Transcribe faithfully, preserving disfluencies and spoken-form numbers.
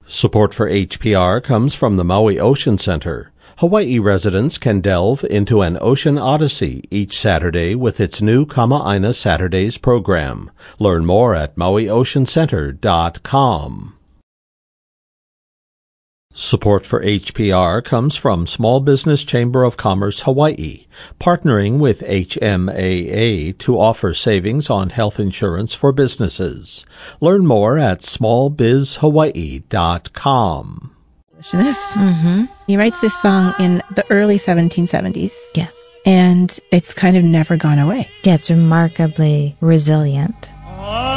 Support for H P R comes from the Maui Ocean Center. Hawaii residents can delve into an ocean odyssey each Saturday with its new Kama'aina Saturdays program. Learn more at maui ocean center dot com. Support for H P R comes from Small Business Chamber of Commerce Hawaii, partnering with H M A A to offer savings on health insurance for businesses. Learn more at small biz hawaii dot com. Mm-hmm. He writes this song in the early seventeen seventies. Yes. And it's kind of never gone away. Yeah, it's remarkably resilient.